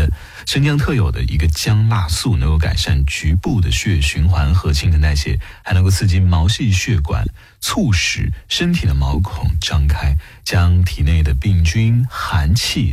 的生姜特有的一个姜辣素，能够改善局部的血液循环和新陈代谢，还能够刺激毛细血管，促使身体的毛孔张开，将体内的病菌寒气